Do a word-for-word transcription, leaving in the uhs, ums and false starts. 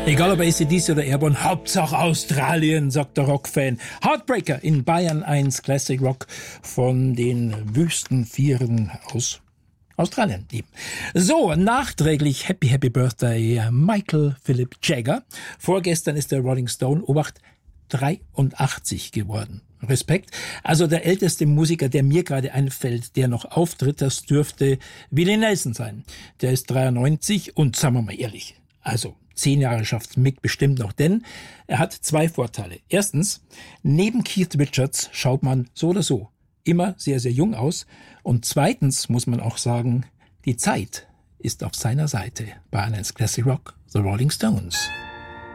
Egal ob A C D C oder Airborne, Hauptsache Australien, sagt der Rockfan. Heartbreaker in Bayern eins Classic Rock von den Wüstenvieren aus Australien eben. So, nachträglich Happy Happy Birthday Michael Philip Jagger. Vorgestern ist der Rolling Stone, Obacht, dreiundachtzig geworden. Respekt. Also der älteste Musiker, der mir gerade einfällt, der noch auftritt, das dürfte Willie Nelson sein. Der ist dreiundneunzig und sagen wir mal ehrlich, also zehn Jahre schafft Mick bestimmt noch, denn er hat zwei Vorteile. Erstens, neben Keith Richards schaut man so oder so immer sehr, sehr jung aus. Und zweitens muss man auch sagen, die Zeit ist auf seiner Seite bei eins Classic Rock, The Rolling Stones.